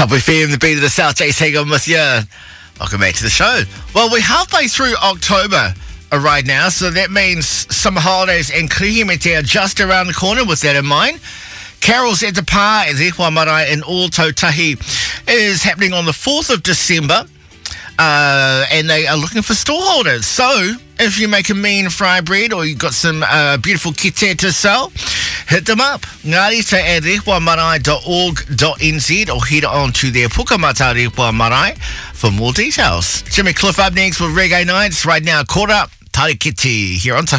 Top FM, the beat of the South, Jay Sagan with you. Welcome back to the show. Well, we're halfway through October right now, so that means summer holidays and Kirihimete are just around the corner. With that in mind, Carols at the Pa at Rehua Marae in Ōtautahi is happening on the 4th of December. And they are looking for stallholders. So, if you make a mean fry bread or you've got some beautiful kite to sell, hit them up. Ngārita at rehuamarae.org.nz or head on to their Pukamata Rehua Marae for more details. Jimmy Cliff up next with Reggae Nights. Right now, caught up, Tarikiti here on